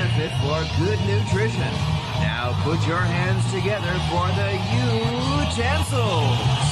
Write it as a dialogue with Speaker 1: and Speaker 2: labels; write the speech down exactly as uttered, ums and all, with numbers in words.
Speaker 1: benefit for good nutrition. Now put your hands together for the utensils.